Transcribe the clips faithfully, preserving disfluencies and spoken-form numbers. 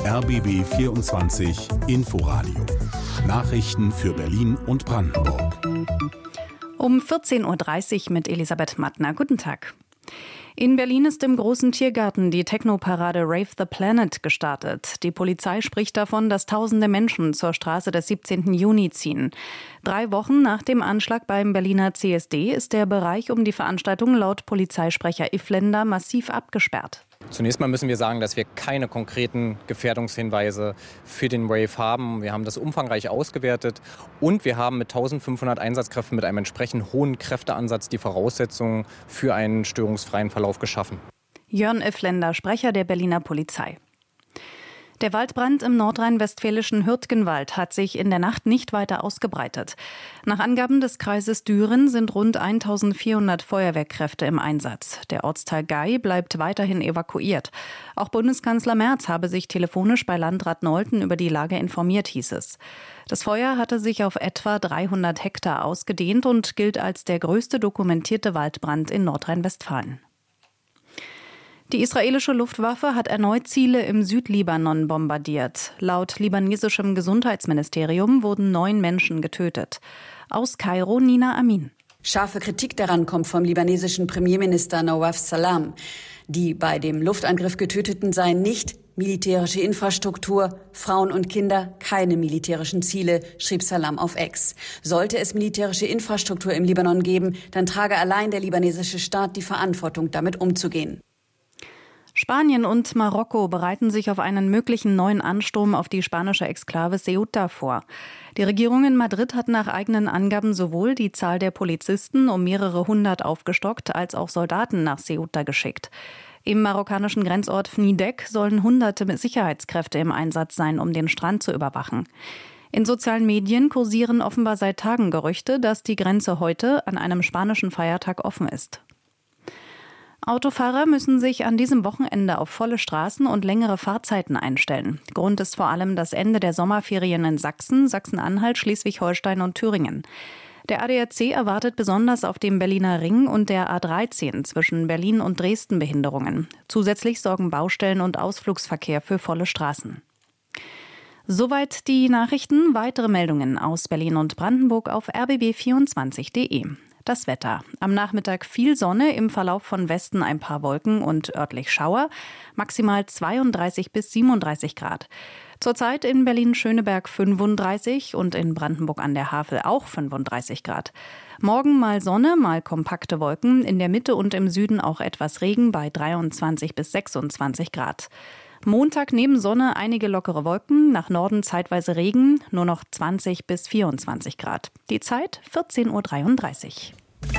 R B B vierundzwanzig Inforadio. Nachrichten für Berlin und Brandenburg. Um vierzehn Uhr dreißig mit Elisabeth Mattner. Guten Tag. In Berlin ist im großen Tiergarten die Techno-Parade Rave the Planet gestartet. Die Polizei spricht davon, dass tausende Menschen zur Straße des siebzehnten Juni ziehen. Drei Wochen nach dem Anschlag beim Berliner C S D ist der Bereich um die Veranstaltung laut Polizeisprecher Iffländer massiv abgesperrt. Zunächst mal müssen wir sagen, dass wir keine konkreten Gefährdungshinweise für den Rave haben. Wir haben das umfangreich ausgewertet und wir haben mit eintausendfünfhundert Einsatzkräften mit einem entsprechend hohen Kräfteansatz die Voraussetzungen für einen störungsfreien Verlauf geschaffen. Jörn Iffländer, Sprecher der Berliner Polizei. Der Waldbrand im nordrhein-westfälischen Hürtgenwald hat sich in der Nacht nicht weiter ausgebreitet. Nach Angaben des Kreises Düren sind rund eintausendvierhundert Feuerwehrkräfte im Einsatz. Der Ortsteil Gey bleibt weiterhin evakuiert. Auch Bundeskanzler Merz habe sich telefonisch bei Landrat Nolten über die Lage informiert, hieß es. Das Feuer hatte sich auf etwa dreihundert Hektar ausgedehnt und gilt als der größte dokumentierte Waldbrand in Nordrhein-Westfalen. Die israelische Luftwaffe hat erneut Ziele im Südlibanon bombardiert. Laut libanesischem Gesundheitsministerium wurden neun Menschen getötet. Aus Kairo Nina Amin. Scharfe Kritik daran kommt vom libanesischen Premierminister Nawaf Salam. Die bei dem Luftangriff Getöteten seien nicht militärische Infrastruktur, Frauen und Kinder, keine militärischen Ziele, schrieb Salam auf X. Sollte es militärische Infrastruktur im Libanon geben, dann trage allein der libanesische Staat die Verantwortung, damit umzugehen. Spanien und Marokko bereiten sich auf einen möglichen neuen Ansturm auf die spanische Exklave Ceuta vor. Die Regierung in Madrid hat nach eigenen Angaben sowohl die Zahl der Polizisten um mehrere hundert aufgestockt, als auch Soldaten nach Ceuta geschickt. Im marokkanischen Grenzort Fnidek sollen hunderte Sicherheitskräfte im Einsatz sein, um den Strand zu überwachen. In sozialen Medien kursieren offenbar seit Tagen Gerüchte, dass die Grenze heute an einem spanischen Feiertag offen ist. Autofahrer müssen sich an diesem Wochenende auf volle Straßen und längere Fahrzeiten einstellen. Grund ist vor allem das Ende der Sommerferien in Sachsen, Sachsen-Anhalt, Schleswig-Holstein und Thüringen. Der A D A C erwartet besonders auf dem Berliner Ring und der A dreizehn zwischen Berlin und Dresden Behinderungen. Zusätzlich sorgen Baustellen und Ausflugsverkehr für volle Straßen. Soweit die Nachrichten. Weitere Meldungen aus Berlin und Brandenburg auf r b b vierundzwanzig punkt de. Das Wetter. Am Nachmittag viel Sonne, im Verlauf von Westen ein paar Wolken und örtlich Schauer. Maximal zweiunddreißig bis siebenunddreißig Grad. Zurzeit in Berlin-Schöneberg fünfunddreißig und in Brandenburg an der Havel auch fünfunddreißig Grad. Morgen mal Sonne, mal kompakte Wolken. In der Mitte und im Süden auch etwas Regen bei dreiundzwanzig bis sechsundzwanzig Grad. Montag neben Sonne einige lockere Wolken, nach Norden zeitweise Regen, nur noch zwanzig bis vierundzwanzig Grad. Die Zeit vierzehn Uhr dreiunddreißig.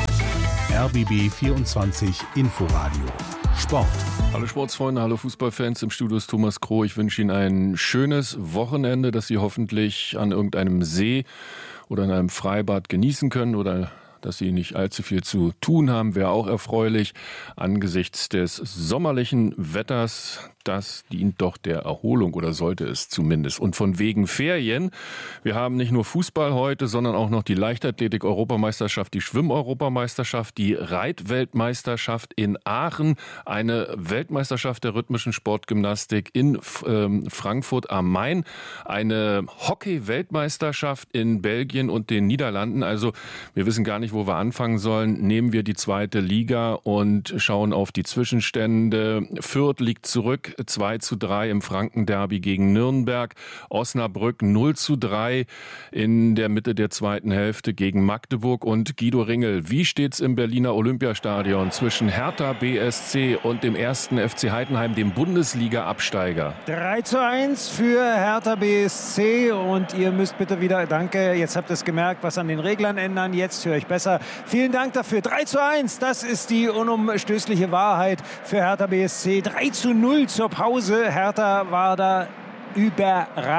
R B B vierundzwanzig Inforadio. Sport. Hallo Sportsfreunde, hallo Fußballfans, im Studio ist Thomas Kroh. Ich wünsche Ihnen ein schönes Wochenende, das Sie hoffentlich an irgendeinem See oder in einem Freibad genießen können oder dass Sie nicht allzu viel zu tun haben, wäre auch erfreulich. Angesichts des sommerlichen Wetters, das dient doch der Erholung oder sollte es zumindest. Und von wegen Ferien. Wir haben nicht nur Fußball heute, sondern auch noch die Leichtathletik-Europameisterschaft, die Schwimm-Europameisterschaft, die Reit-Weltmeisterschaft in Aachen, eine Weltmeisterschaft der rhythmischen Sportgymnastik in ähm, Frankfurt am Main, eine Hockey-Weltmeisterschaft in Belgien und den Niederlanden. Also wir wissen gar nicht, wo wir anfangen sollen. Nehmen wir die zweite Liga und schauen auf die Zwischenstände. Fürth liegt zurück, zwei zu drei im Frankenderby gegen Nürnberg. Osnabrück null zu drei in der Mitte der zweiten Hälfte gegen Magdeburg. Und Guido Ringel, wie steht's im Berliner Olympiastadion zwischen Hertha B S C und dem ersten F C Heidenheim, dem Bundesliga-Absteiger? drei zu eins für Hertha B S C und ihr müsst bitte wieder, danke, jetzt habt ihr es gemerkt, was an den Reglern ändern, jetzt höre ich besser. Vielen Dank dafür. drei zu eins, das ist die unumstößliche Wahrheit für Hertha B S C. drei zu null zur Pause. Hertha war da überragend.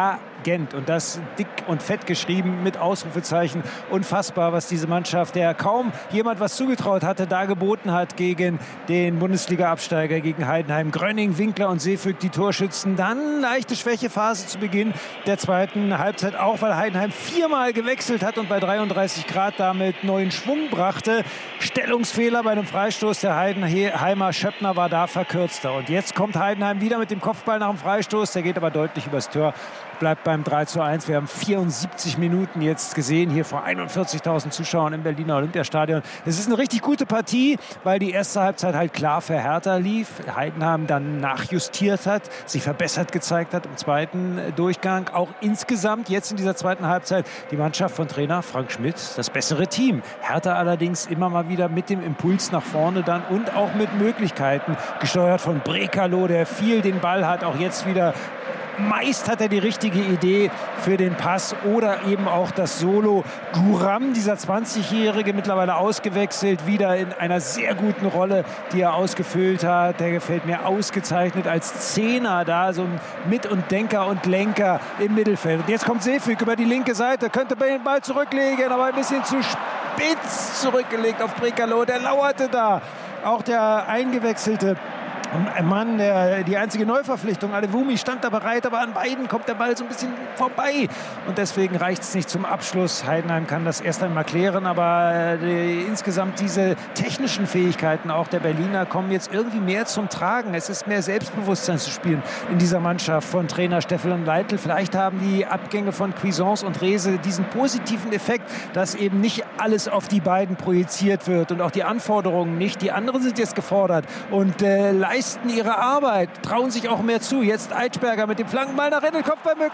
Gent. Und das dick und fett geschrieben mit Ausrufezeichen. Unfassbar, was diese Mannschaft, der kaum jemand was zugetraut hatte, da geboten hat gegen den Bundesliga-Absteiger, gegen Heidenheim. Gröning, Winkler und Seefüg, die Torschützen. Dann leichte Schwächephase zu Beginn der zweiten Halbzeit, auch weil Heidenheim viermal gewechselt hat und bei dreiunddreißig Grad damit neuen Schwung brachte. Stellungsfehler bei einem Freistoß der Heidenheimer. Schöppner war da verkürzter. Und jetzt kommt Heidenheim wieder mit dem Kopfball nach dem Freistoß. Der geht aber deutlich übers Tor. Bleibt beim drei zu eins. Wir haben vierundsiebzig Minuten jetzt gesehen, hier vor einundvierzigtausend Zuschauern im Berliner Olympiastadion. Es ist eine richtig gute Partie, weil die erste Halbzeit halt klar für Hertha lief. Heidenheim dann nachjustiert hat, sich verbessert gezeigt hat im zweiten Durchgang. Auch insgesamt jetzt in dieser zweiten Halbzeit die Mannschaft von Trainer Frank Schmidt das bessere Team. Hertha allerdings immer mal wieder mit dem Impuls nach vorne dann und auch mit Möglichkeiten. Gesteuert von Brekalo, der viel den Ball hat, auch jetzt wieder. Meist hat er die richtige Idee für den Pass oder eben auch das Solo. Guram, dieser zwanzigjährige, mittlerweile ausgewechselt, wieder in einer sehr guten Rolle, die er ausgefüllt hat. Der gefällt mir ausgezeichnet als Zehner da, so ein Mit- und Denker und Lenker im Mittelfeld. Und jetzt kommt Seefüg über die linke Seite, könnte den Ball zurücklegen, aber ein bisschen zu spitz zurückgelegt auf Brekalo. Der lauerte da. Auch der eingewechselte Mann, der, die einzige Neuverpflichtung, Adewumi, stand da bereit, aber an beiden kommt der Ball so ein bisschen vorbei. Und deswegen reicht es nicht zum Abschluss. Heidenheim kann das erst einmal klären, aber die, insgesamt diese technischen Fähigkeiten auch der Berliner kommen jetzt irgendwie mehr zum Tragen. Es ist mehr Selbstbewusstsein zu spielen in dieser Mannschaft von Trainer Stefan Leitl. Vielleicht haben die Abgänge von Cuisance und Rehse diesen positiven Effekt, dass eben nicht alles auf die beiden projiziert wird und auch die Anforderungen nicht. Die anderen sind jetzt gefordert und äh, leisten ihre Arbeit, trauen sich auch mehr zu. Jetzt Eitschberger mit dem Flankenball nach Rendel,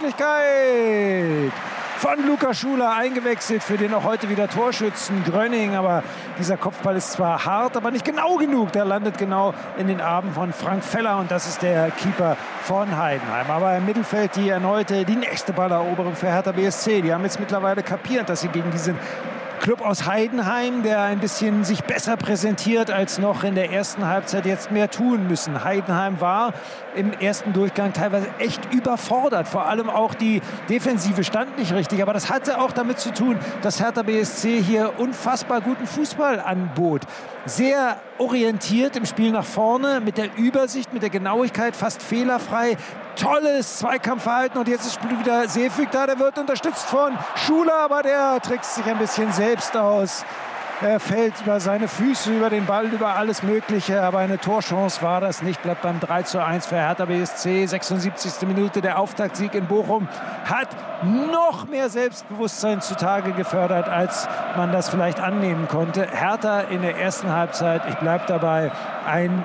Kopfballmöglichkeit von Lukas Schuler, eingewechselt für den auch heute wieder Torschützen Gröning. Aber dieser Kopfball ist zwar hart, aber nicht genau genug. Der landet genau in den Armen von Frank Feller und das ist der Keeper von Heidenheim. Aber im Mittelfeld die erneute, die nächste Balleroberung für Hertha B S C. Die haben jetzt mittlerweile kapiert, dass sie gegen diesen Club aus Heidenheim, der ein bisschen sich besser präsentiert als noch in der ersten Halbzeit, jetzt mehr tun müssen. Heidenheim war im ersten Durchgang teilweise echt überfordert. Vor allem auch die Defensive stand nicht richtig. Aber das hatte auch damit zu tun, dass Hertha B S C hier unfassbar guten Fußball anbot. Sehr orientiert im Spiel nach vorne, mit der Übersicht, mit der Genauigkeit, fast fehlerfrei. Tolles Zweikampfverhalten und jetzt ist das Spiel wieder Seefüg da, der wird unterstützt von Schuler, aber der trickst sich ein bisschen selbst aus. Er fällt über seine Füße, über den Ball, über alles Mögliche, aber eine Torchance war das nicht, bleibt beim drei zu eins für Hertha B S C. sechsundsiebzigste Minute, der Auftaktsieg in Bochum hat noch mehr Selbstbewusstsein zutage gefördert, als man das vielleicht annehmen konnte. Hertha in der ersten Halbzeit, ich bleibe dabei, ein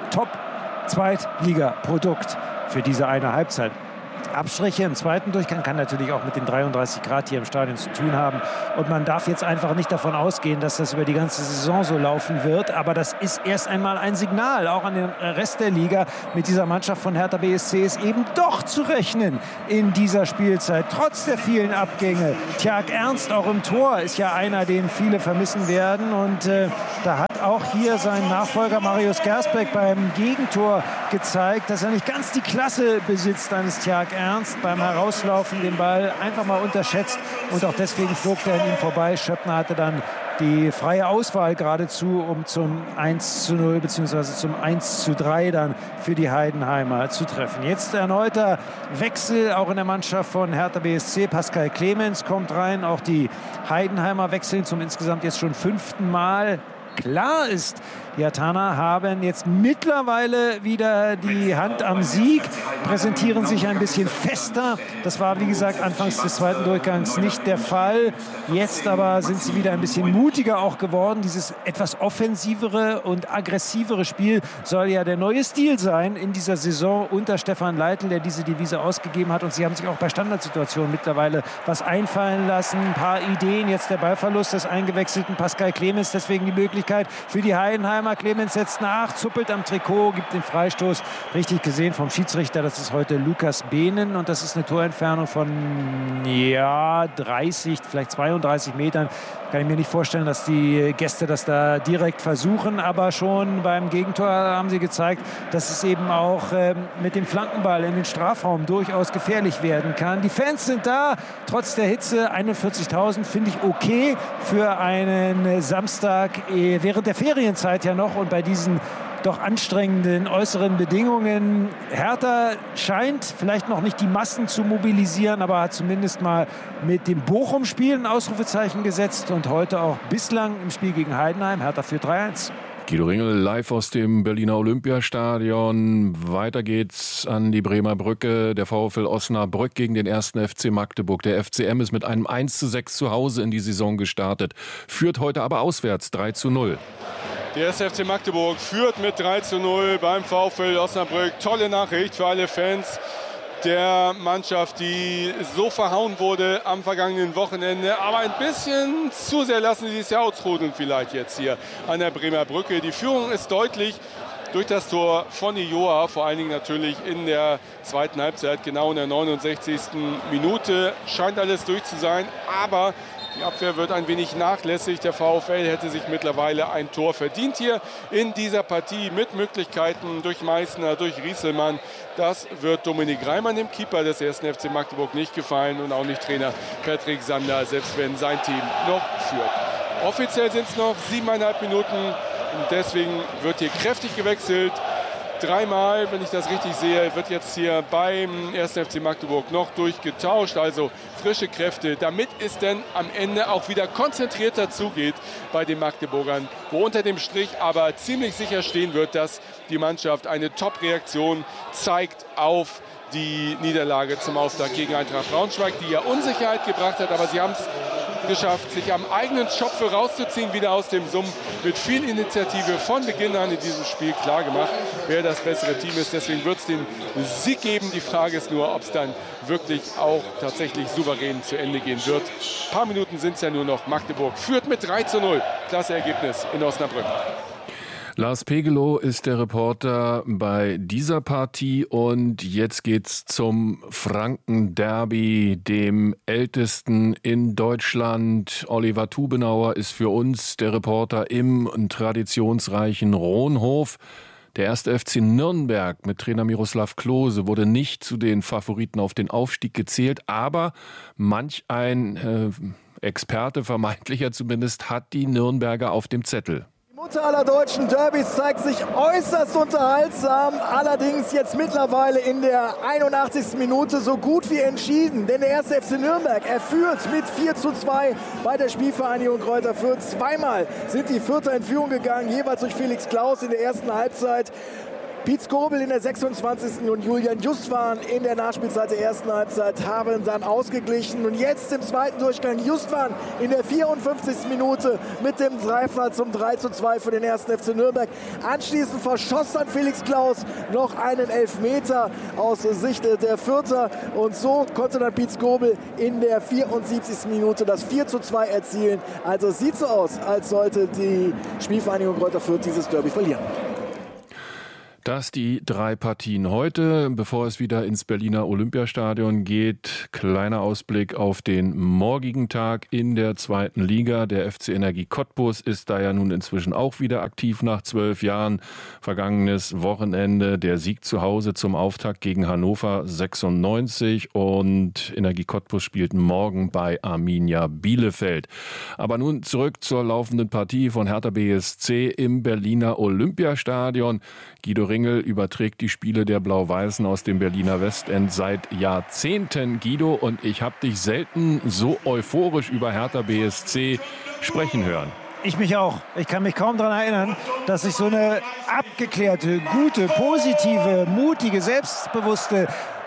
Top-Zweitliga-Produkt für diese eine Halbzeit. Abstriche im zweiten Durchgang kann natürlich auch mit den dreiunddreißig Grad hier im Stadion zu tun haben. Und man darf jetzt einfach nicht davon ausgehen, dass das über die ganze Saison so laufen wird. Aber das ist erst einmal ein Signal, auch an den Rest der Liga. Mit dieser Mannschaft von Hertha B S C ist eben doch zu rechnen in dieser Spielzeit. Trotz der vielen Abgänge. Tjark Ernst auch im Tor ist ja einer, den viele vermissen werden. Und äh, da hat auch hier sein Nachfolger Marius Gersbeck beim Gegentor gezeigt, dass er nicht ganz die Klasse besitzt eines Tjark Ernst. Beim Herauslaufen den Ball einfach mal unterschätzt und auch deswegen flog er an ihm vorbei. Schöppner hatte dann die freie Auswahl geradezu, um zum eins zu null bzw. zum eins zu drei dann für die Heidenheimer zu treffen. Jetzt erneuter Wechsel auch in der Mannschaft von Hertha B S C. Pascal Clemens kommt rein, auch die Heidenheimer wechseln zum insgesamt jetzt schon fünften Mal. Klar ist, die Herthaner haben jetzt mittlerweile wieder die Hand am Sieg, präsentieren sich ein bisschen fester. Das war, wie gesagt, anfangs des zweiten Durchgangs nicht der Fall. Jetzt aber sind sie wieder ein bisschen mutiger auch geworden. Dieses etwas offensivere und aggressivere Spiel soll ja der neue Stil sein in dieser Saison unter Stefan Leitl, der diese Devise ausgegeben hat. Und sie haben sich auch bei Standardsituationen mittlerweile was einfallen lassen. Ein paar Ideen, jetzt der Ballverlust des eingewechselten Pascal Clemens, deswegen die Möglichkeit, Möglichkeit für die Heidenheimer. Clemens setzt nach, zuppelt am Trikot, gibt den Freistoß. Richtig gesehen vom Schiedsrichter, das ist heute Lukas Behnen und das ist eine Torentfernung von ja, dreißig, vielleicht zweiunddreißig Metern. Kann ich mir nicht vorstellen, dass die Gäste das da direkt versuchen, aber schon beim Gegentor haben sie gezeigt, dass es eben auch äh, mit dem Flankenball in den Strafraum durchaus gefährlich werden kann. Die Fans sind da, trotz der Hitze, einundvierzigtausend finde ich okay für einen Samstag äh, während der Ferienzeit ja noch und bei diesen doch anstrengenden äußeren Bedingungen. Hertha scheint vielleicht noch nicht die Massen zu mobilisieren, aber hat zumindest mal mit dem Bochum-Spiel ein Ausrufezeichen gesetzt und heute auch bislang im Spiel gegen Heidenheim. Hertha führt drei eins. Guido Ringel live aus dem Berliner Olympiastadion. Weiter geht's an die Bremer Brücke. Der VfL Osnabrück gegen den ersten F C Magdeburg. Der F C M ist mit einem eins zu sechs zu Hause in die Saison gestartet, führt heute aber auswärts drei zu null. Der erste F C Magdeburg führt mit drei zu null beim VfL Osnabrück. Tolle Nachricht für alle Fans der Mannschaft, die so verhauen wurde am vergangenen Wochenende. Aber ein bisschen zu sehr lassen sie es ja ausrudeln vielleicht jetzt hier an der Bremer Brücke. Die Führung ist deutlich durch das Tor von Ijoa, vor allen Dingen natürlich in der zweiten Halbzeit, genau in der neunundsechzigsten Minute. Scheint alles durch zu sein, aber die Abwehr wird ein wenig nachlässig. Der VfL hätte sich mittlerweile ein Tor verdient hier in dieser Partie mit Möglichkeiten durch Meißner, durch Rieselmann. Das wird Dominik Reimann, dem Keeper des ersten F C Magdeburg, nicht gefallen und auch nicht Trainer Patrick Sander, selbst wenn sein Team noch führt. Offiziell sind es noch siebeneinhalb Minuten und deswegen wird hier kräftig gewechselt. Dreimal, wenn ich das richtig sehe, wird jetzt hier beim ersten F C Magdeburg noch durchgetauscht. Also frische Kräfte, damit es denn am Ende auch wieder konzentrierter zugeht bei den Magdeburgern. Wo unter dem Strich aber ziemlich sicher stehen wird, dass die Mannschaft eine Top-Reaktion zeigt auf die Niederlage zum Auftakt gegen Eintracht Braunschweig, die ja Unsicherheit gebracht hat. Aber sie haben es geschafft, sich am eigenen Schopfe rauszuziehen, wieder aus dem Sumpf. Mit viel Initiative von Beginn an in diesem Spiel klar gemacht, wer das bessere Team ist. Deswegen wird es den Sieg geben. Die Frage ist nur, ob es dann wirklich auch tatsächlich souverän zu Ende gehen wird. Ein paar Minuten sind es ja nur noch. Magdeburg führt mit drei zu null. Klasse Ergebnis in Osnabrück. Lars Pegelow ist der Reporter bei dieser Partie und jetzt geht's zum Franken-Derby, dem ältesten in Deutschland. Oliver Tubenauer ist für uns der Reporter im traditionsreichen Ronhof. Der erste F C Nürnberg mit Trainer Miroslav Klose wurde nicht zu den Favoriten auf den Aufstieg gezählt, aber manch ein äh, Experte, vermeintlicher zumindest, hat die Nürnberger auf dem Zettel. Die Mutter aller deutschen Derbys zeigt sich äußerst unterhaltsam, allerdings jetzt mittlerweile in der einundachtzigsten Minute so gut wie entschieden. Denn der erste F C Nürnberg, er führt mit vier zu zwei bei der Spielvereinigung Greuther Fürth. Zweimal sind die Fürther in Führung gegangen, jeweils durch Felix Klaus in der ersten Halbzeit. Piet Skobel in der sechsundzwanzigsten und Julian Justwan in der Nachspielzeit der ersten Halbzeit haben dann ausgeglichen. Und jetzt im zweiten Durchgang Justwan in der vierundfünfzigsten Minute mit dem Treffer zum drei zu zwei für den ersten F C Nürnberg. Anschließend verschoss dann Felix Klaus noch einen Elfmeter aus Sicht der Fürther. Und so konnte dann Piet Skobel in der vierundsiebzigsten Minute das vier zu zwei erzielen. Also es sieht so aus, als sollte die Spielvereinigung Greuther Fürth dieses Derby verlieren. Das die drei Partien heute, bevor es wieder ins Berliner Olympiastadion geht. Kleiner Ausblick auf den morgigen Tag in der zweiten Liga. Der F C Energie Cottbus ist da ja nun inzwischen auch wieder aktiv nach zwölf Jahren. Vergangenes Wochenende der Sieg zu Hause zum Auftakt gegen Hannover sechsundneunzig und Energie Cottbus spielt morgen bei Arminia Bielefeld. Aber nun zurück zur laufenden Partie von Hertha B S C im Berliner Olympiastadion. Guido Ringel überträgt die Spiele der Blau-Weißen aus dem Berliner Westend seit Jahrzehnten, Guido, und ich habe dich selten so euphorisch über Hertha B S C sprechen hören. Ich mich auch. Ich kann mich kaum daran erinnern, dass ich so eine abgeklärte, gute, positive, mutige, selbstbewusste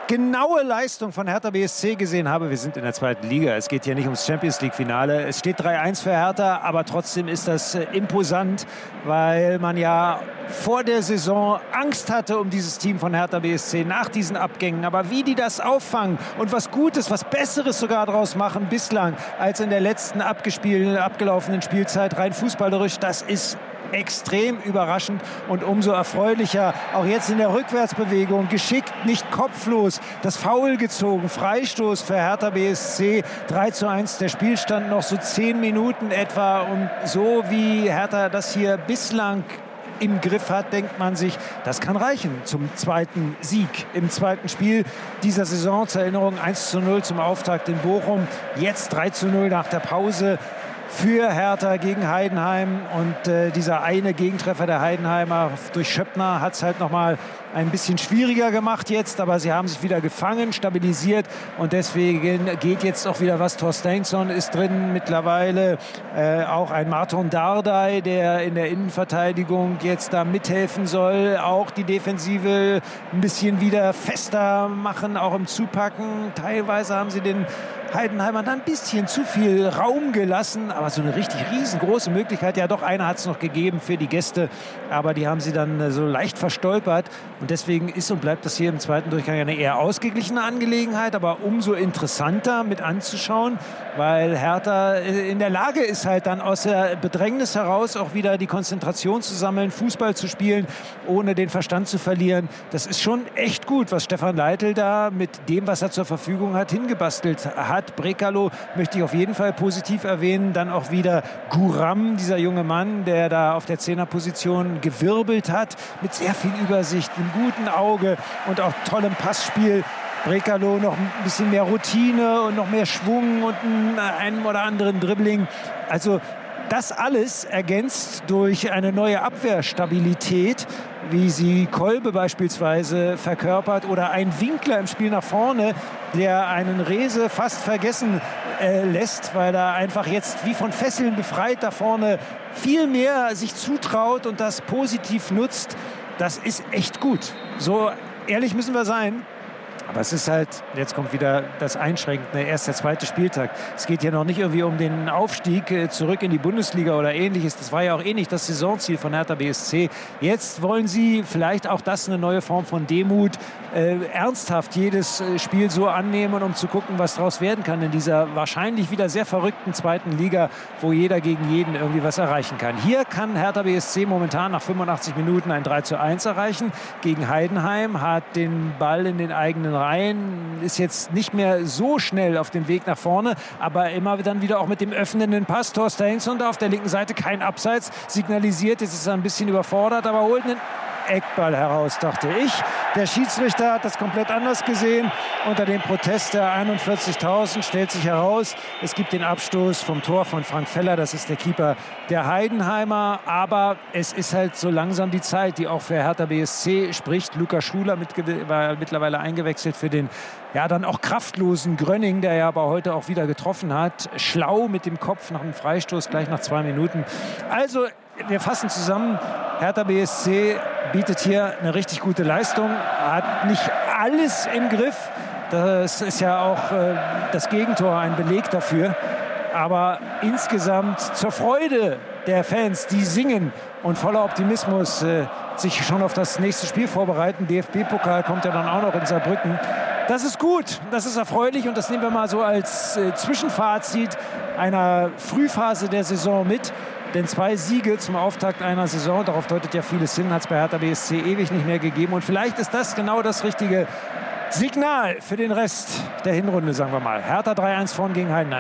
genaue Leistung von Hertha B S C gesehen habe, wir sind in der zweiten Liga, es geht hier nicht ums Champions-League-Finale, es steht drei eins für Hertha, aber trotzdem ist das äh, imposant, weil man ja vor der Saison Angst hatte um dieses Team von Hertha B S C nach diesen Abgängen, aber wie die das auffangen und was Gutes, was Besseres sogar daraus machen bislang als in der letzten abgespielten, abgelaufenen Spielzeit rein fußballerisch, das ist extrem überraschend und umso erfreulicher, auch jetzt in der Rückwärtsbewegung, geschickt, nicht kopflos, das Foul gezogen, Freistoß für Hertha B S C, drei zu eins, der Spielstand noch so zehn Minuten etwa und so wie Hertha das hier bislang im Griff hat, denkt man sich, das kann reichen zum zweiten Sieg im zweiten Spiel dieser Saison. Zur Erinnerung eins zu null zum Auftakt in Bochum, jetzt drei zu null nach der Pause für Hertha gegen Heidenheim und äh, dieser eine Gegentreffer der Heidenheimer durch Schöppner hat es halt nochmal ein bisschen schwieriger gemacht jetzt, aber sie haben sich wieder gefangen, stabilisiert und deswegen geht jetzt auch wieder was. Torsteinsson ist drin mittlerweile, äh, auch ein Marton Dardai, der in der Innenverteidigung jetzt da mithelfen soll, auch die Defensive ein bisschen wieder fester machen, auch im Zupacken. Teilweise haben sie den Heidenheimer dann ein bisschen zu viel Raum gelassen, aber so eine richtig riesengroße Möglichkeit, ja doch, eine hat es noch gegeben für die Gäste, aber die haben sie dann so leicht verstolpert und deswegen ist und bleibt das hier im zweiten Durchgang eine eher ausgeglichene Angelegenheit, aber umso interessanter mit anzuschauen, weil Hertha in der Lage ist halt dann aus der Bedrängnis heraus auch wieder die Konzentration zu sammeln, Fußball zu spielen, ohne den Verstand zu verlieren. Das ist schon echt gut, was Stefan Leitl da mit dem, was er zur Verfügung hat, hingebastelt hat. Brekalo möchte ich auf jeden Fall positiv erwähnen. Dann auch wieder Guram, dieser junge Mann, der da auf der Zehnerposition gewirbelt hat, mit sehr viel Übersicht, einem guten Auge und auch tollem Passspiel. Brekalo noch ein bisschen mehr Routine und noch mehr Schwung und einen oder anderen Dribbling. Also das alles ergänzt durch eine neue Abwehrstabilität, wie sie Kolbe beispielsweise verkörpert oder ein Winkler im Spiel nach vorne, der einen Rehse fast vergessen äh, lässt, weil er einfach jetzt wie von Fesseln befreit da vorne viel mehr sich zutraut und das positiv nutzt. Das ist echt gut. So ehrlich müssen wir sein. Aber es ist halt, jetzt kommt wieder das Einschränkende, erst der zweite Spieltag. Es geht ja noch nicht irgendwie um den Aufstieg äh, zurück in die Bundesliga oder ähnliches. Das war ja auch eh nicht das Saisonziel von Hertha B S C. Jetzt wollen sie vielleicht auch das, eine neue Form von Demut, äh, ernsthaft jedes äh, Spiel so annehmen, um zu gucken, was daraus werden kann in dieser wahrscheinlich wieder sehr verrückten zweiten Liga, wo jeder gegen jeden irgendwie was erreichen kann. Hier kann Hertha B S C momentan nach fünfundachtzig Minuten ein drei zu eins erreichen gegen Heidenheim, hat den Ball in den eigenen Reihen, ist jetzt nicht mehr so schnell auf dem Weg nach vorne, aber immer dann wieder auch mit dem öffnenden Pass. Torsteinsson da auf der linken Seite, kein Abseits, signalisiert, jetzt ist er ein bisschen überfordert, aber holt einen Eckball heraus, dachte ich. Der Schiedsrichter hat das komplett anders gesehen. Unter dem Protest der einundvierzigtausend stellt sich heraus, es gibt den Abstoß vom Tor von Frank Feller, das ist der Keeper der Heidenheimer. Aber es ist halt so langsam die Zeit, die auch für Hertha B S C spricht. Lukas Schuler mit, war mittlerweile eingewechselt für den ja dann auch kraftlosen Grönning, der ja aber heute auch wieder getroffen hat. Schlau mit dem Kopf nach einem Freistoß, gleich nach zwei Minuten. Also wir fassen zusammen, Hertha B S C bietet hier eine richtig gute Leistung, hat nicht alles im Griff. Das ist ja auch äh, das Gegentor ein Beleg dafür. Aber insgesamt zur Freude der Fans, die singen und voller Optimismus äh, sich schon auf das nächste Spiel vorbereiten. D F B-Pokal kommt ja dann auch noch in Saarbrücken. Das ist gut, das ist erfreulich und das nehmen wir mal so als äh, Zwischenfazit einer Frühphase der Saison mit. Denn zwei Siege zum Auftakt einer Saison, darauf deutet ja vieles hin, hat es bei Hertha B S C ewig nicht mehr gegeben. Und vielleicht ist das genau das richtige Signal für den Rest der Hinrunde, sagen wir mal. Hertha drei eins vorn gegen Heidenheim.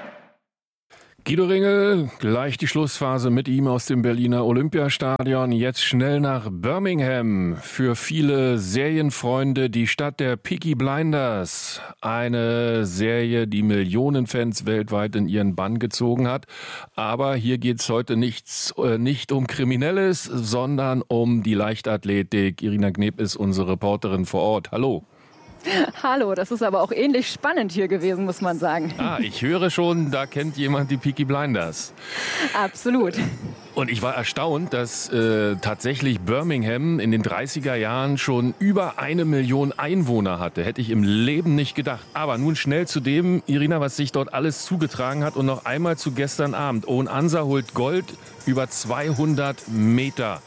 Guido Ringel, gleich die Schlussphase mit ihm aus dem Berliner Olympiastadion. Jetzt schnell nach Birmingham. Für viele Serienfreunde die Stadt der Peaky Blinders. Eine Serie, die Millionen Fans weltweit in ihren Bann gezogen hat. Aber hier geht's heute nichts, äh, nicht um Kriminelles, sondern um die Leichtathletik. Irina Gneb ist unsere Reporterin vor Ort. Hallo. Hallo, das ist aber auch ähnlich spannend hier gewesen, muss man sagen. Ah, ich höre schon, da kennt jemand die Peaky Blinders. Absolut. Und ich war erstaunt, dass äh, tatsächlich Birmingham in den dreißiger Jahren schon über eine Million Einwohner hatte. Hätte ich im Leben nicht gedacht. Aber nun schnell zu dem, Irina, was sich dort alles zugetragen hat. Und noch einmal zu gestern Abend. Owen Ansa holt Gold über zweihundert Meter.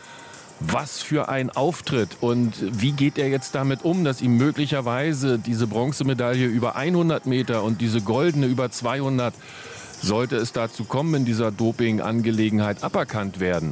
Was für ein Auftritt. Und wie geht er jetzt damit um, dass ihm möglicherweise diese Bronzemedaille über hundert Meter und diese goldene über zweihundert, sollte es dazu kommen, in dieser Doping-Angelegenheit aberkannt werden?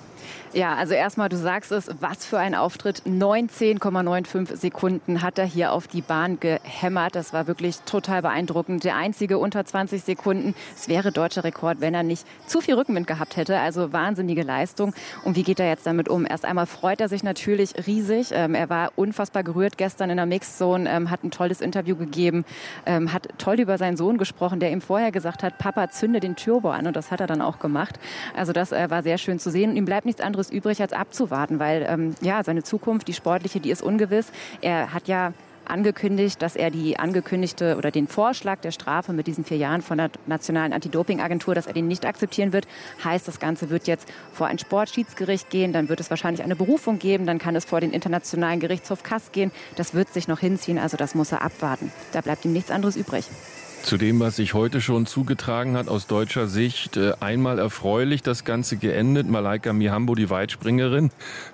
Ja, also erstmal, du sagst es, was für ein Auftritt. neunzehn Komma fünfundneunzig Sekunden hat er hier auf die Bahn gehämmert. Das war wirklich total beeindruckend. Der einzige unter zwanzig Sekunden. Es wäre deutscher Rekord, wenn er nicht zu viel Rückenwind gehabt hätte. Also wahnsinnige Leistung. Und wie geht er jetzt damit um? Erst einmal freut er sich natürlich riesig. Ähm, er war unfassbar gerührt gestern in der Mixzone, ähm, hat ein tolles Interview gegeben, ähm, hat toll über seinen Sohn gesprochen, der ihm vorher gesagt hat, Papa, zünde den Turbo an. Und das hat er dann auch gemacht. Also das äh, war sehr schön zu sehen. Und ihm bleibt nichts anderes übrig, als abzuwarten, weil ähm, ja, seine Zukunft, die sportliche, die ist ungewiss. Er hat ja angekündigt, dass er die angekündigte oder den Vorschlag der Strafe mit diesen vier Jahren von der Nationalen Anti-Doping-Agentur, dass er den nicht akzeptieren wird. Heißt, das Ganze wird jetzt vor ein Sportschiedsgericht gehen, dann wird es wahrscheinlich eine Berufung geben, dann kann es vor den Internationalen Gerichtshof Kass gehen. Das wird sich noch hinziehen, also das muss er abwarten. Da bleibt ihm nichts anderes übrig. Zu dem, was sich heute schon zugetragen hat aus deutscher Sicht, äh, einmal erfreulich das Ganze geendet. Malaika Mihambo, die Weitspringerin,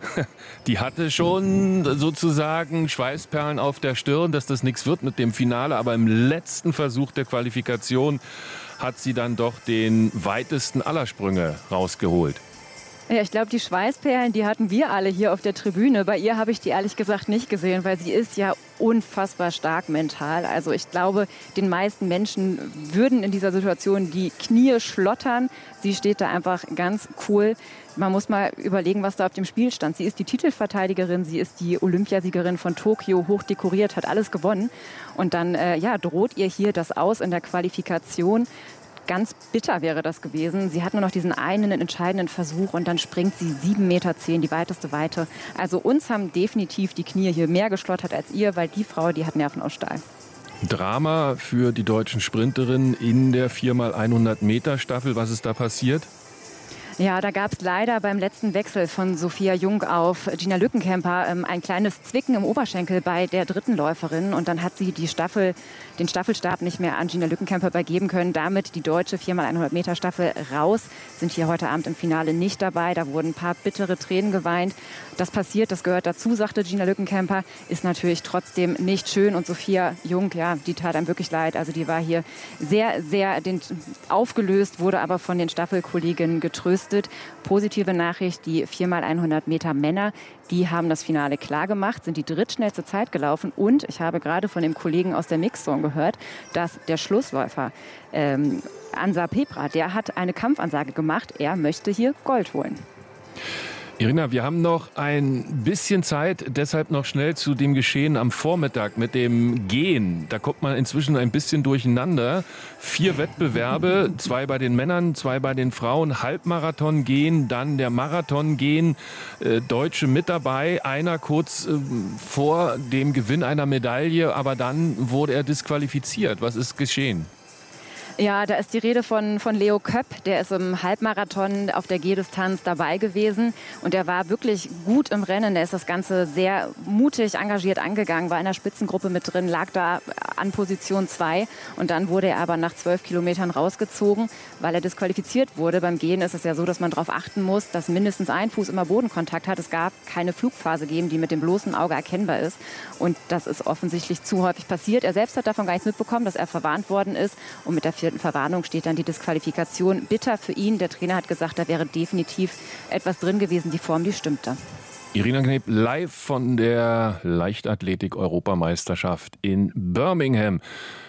die hatte schon sozusagen Schweißperlen auf der Stirn, dass das nichts wird mit dem Finale. Aber im letzten Versuch der Qualifikation hat sie dann doch den weitesten aller Sprünge rausgeholt. Ja, ich glaube, die Schweißperlen, die hatten wir alle hier auf der Tribüne. Bei ihr habe ich die ehrlich gesagt nicht gesehen, weil sie ist ja unfassbar stark mental. Also ich glaube, den meisten Menschen würden in dieser Situation die Knie schlottern. Sie steht da einfach ganz cool. Man muss mal überlegen, was da auf dem Spiel stand. Sie ist die Titelverteidigerin, sie ist die Olympiasiegerin von Tokio, hochdekoriert, hat alles gewonnen. Und dann äh, ja, droht ihr hier das aus in der Qualifikation. Ganz bitter wäre das gewesen. Sie hat nur noch diesen einen entscheidenden Versuch und dann springt sie sieben Meter zehn, die weiteste Weite. Also uns haben definitiv die Knie hier mehr geschlottert als ihr, weil die Frau, die hat Nerven aus Stahl. Drama für die deutschen Sprinterinnen in der vier mal hundert Meter Staffel. Was ist da passiert? Ja, da gab es leider beim letzten Wechsel von Sophia Jung auf Gina Lückenkämper ähm, ein kleines Zwicken im Oberschenkel bei der dritten Läuferin. Und dann hat sie die Staffel, den Staffelstab nicht mehr an Gina Lückenkämper übergeben können. Damit die deutsche vier mal hundert Meter Staffel raus. Sind hier heute Abend im Finale nicht dabei. Da wurden ein paar bittere Tränen geweint. Das passiert, das gehört dazu, sagte Gina Lückenkämper. Ist natürlich trotzdem nicht schön. Und Sophia Jung, ja, die tat einem wirklich leid. Also die war hier sehr, sehr den, aufgelöst, wurde aber von den Staffelkolleginnen getröstet. Positive Nachricht, die vier mal hundert Meter Männer, die haben das Finale klar gemacht, sind die drittschnellste Zeit gelaufen. Und ich habe gerade von dem Kollegen aus der Mixzone gehört, dass der Schlussläufer ähm, Ansa Pepra, der hat eine Kampfansage gemacht, er möchte hier Gold holen. Irina, wir haben noch ein bisschen Zeit, deshalb noch schnell zu dem Geschehen am Vormittag mit dem Gehen. Da kommt man inzwischen ein bisschen durcheinander. Vier Wettbewerbe, zwei bei den Männern, zwei bei den Frauen. Halbmarathon gehen, dann der Marathon gehen. Äh, Deutsche mit dabei, einer kurz äh, vor dem Gewinn einer Medaille, aber dann wurde er disqualifiziert. Was ist geschehen? Ja, da ist die Rede von, von Leo Köpp. Der ist im Halbmarathon auf der Gehdistanz dabei gewesen. Und der war wirklich gut im Rennen. Der ist das Ganze sehr mutig, engagiert angegangen, war in der Spitzengruppe mit drin, lag da an Position zwei. Und dann wurde er aber nach zwölf Kilometern rausgezogen, weil er disqualifiziert wurde. Beim Gehen ist es ja so, dass man darauf achten muss, dass mindestens ein Fuß immer Bodenkontakt hat. Es gab keine Flugphase geben, die mit dem bloßen Auge erkennbar ist. Und das ist offensichtlich zu häufig passiert. Er selbst hat davon gar nichts mitbekommen, dass er verwarnt worden ist. Und mit der vierten Verwarnung steht dann die Disqualifikation. Bitter für ihn. Der Trainer hat gesagt, da wäre definitiv etwas drin gewesen. Die Form, die stimmte. Irina Kneb live von der Leichtathletik-Europameisterschaft in Birmingham.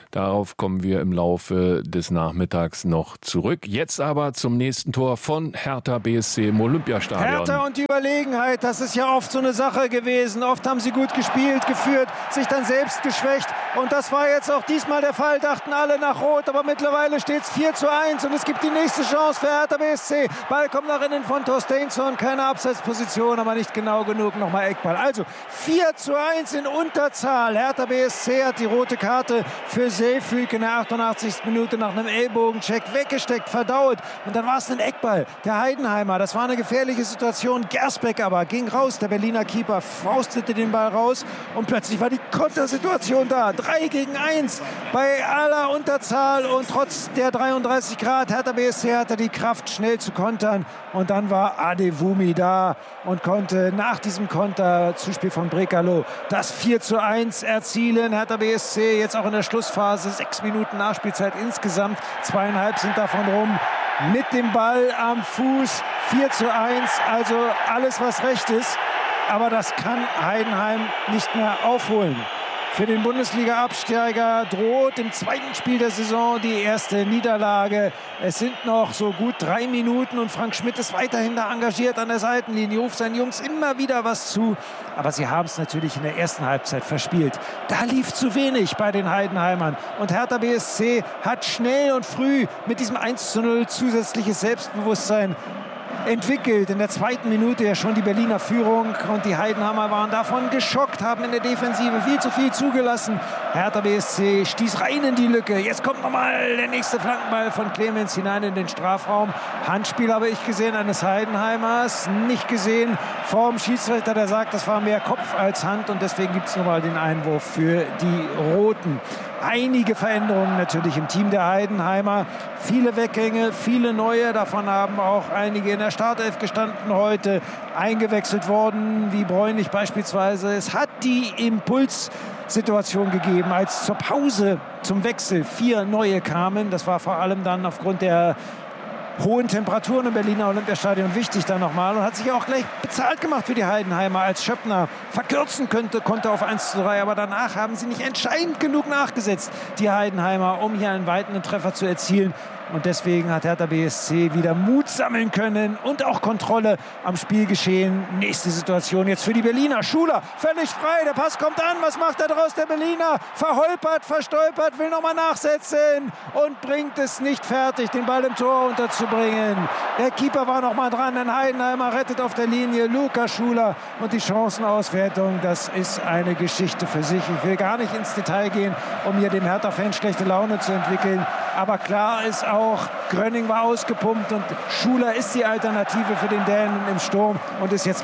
Darauf kommen wir im Laufe des Nachmittags noch zurück. Jetzt aber zum nächsten Tor von Hertha B S C im Olympiastadion. Hertha und die Überlegenheit, das ist ja oft so eine Sache gewesen. Oft haben sie gut gespielt, geführt, sich dann selbst geschwächt. Und das war jetzt auch diesmal der Fall, dachten alle nach Rot. Aber mittlerweile steht es vier zu eins und es gibt die nächste Chance für Hertha B S C. Ball kommt nach innen von Torsteinsson, keine Abseitsposition, aber nicht genau genug, nochmal Eckball. Also vier zu eins in Unterzahl. Hertha B S C hat die rote Karte für Seyfüg in der achtundachtzigsten Minute nach einem Ellbogencheck weggesteckt, verdaut. Und dann war es ein Eckball. Der Heidenheimer, das war eine gefährliche Situation. Gersbeck aber ging raus. Der Berliner Keeper faustete den Ball raus. Und plötzlich war die Kontersituation da. drei gegen eins bei aller Unterzahl. Und trotz der dreiunddreißig Grad, Hertha B S C hatte die Kraft, schnell zu kontern. Und dann war Adewumi da und konnte nach diesem Konter, Zuspiel von Brekalo, das vier zu eins erzielen. Hertha B S C jetzt auch in der Schlussphase. Sechs Minuten Nachspielzeit insgesamt. Zweieinhalb sind davon rum. Mit dem Ball am Fuß. vier zu eins. Also alles, was recht ist. Aber das kann Heidenheim nicht mehr aufholen. Für den Bundesliga-Absteiger droht im zweiten Spiel der Saison die erste Niederlage. Es sind noch so gut drei Minuten und Frank Schmidt ist weiterhin da engagiert an der Seitenlinie, ruft seinen Jungs immer wieder was zu. Aber sie haben es natürlich in der ersten Halbzeit verspielt. Da lief zu wenig bei den Heidenheimern. Und Hertha B S C hat schnell und früh mit diesem eins zu null zusätzliches Selbstbewusstsein entwickelt. In der zweiten Minute ja schon die Berliner Führung und die Heidenheimer waren davon geschockt, haben in der Defensive viel zu viel zugelassen. Hertha B S C stieß rein in die Lücke. Jetzt kommt nochmal der nächste Flankenball von Clemens hinein in den Strafraum. Handspiel habe ich gesehen eines Heidenheimers, nicht gesehen vom Schiedsrichter, der sagt, das war mehr Kopf als Hand und deswegen gibt es nochmal den Einwurf für die Roten. Einige Veränderungen natürlich im Team der Heidenheimer. Viele Weggänge, viele neue. Davon haben auch einige in der Startelf gestanden heute. Eingewechselt worden, wie Bräunig beispielsweise. Es hat die Impulssituation gegeben, als zur Pause zum Wechsel vier neue kamen. Das war vor allem dann aufgrund der hohen Temperaturen im Berliner Olympiastadion wichtig dann nochmal und hat sich auch gleich bezahlt gemacht für die Heidenheimer, als Schöppner verkürzen könnte, konnte auf eins zu drei, aber danach haben sie nicht entscheidend genug nachgesetzt, die Heidenheimer, um hier einen weiteren Treffer zu erzielen. Und deswegen hat Hertha B S C wieder Mut sammeln können und auch Kontrolle am Spielgeschehen. Nächste Situation jetzt für die Berliner. Schuler völlig frei, der Pass kommt an. Was macht er daraus, der Berliner? Verholpert, verstolpert, will nochmal nachsetzen und bringt es nicht fertig, den Ball im Tor unterzubringen. Der Keeper war nochmal dran, ein Heidenheimer rettet auf der Linie. Lukas Schuler und die Chancenauswertung, das ist eine Geschichte für sich. Ich will gar nicht ins Detail gehen, um hier dem Hertha-Fan schlechte Laune zu entwickeln. Aber klar ist auch, Grönning war ausgepumpt und Schuler ist die Alternative für den Dänen im Sturm und ist jetzt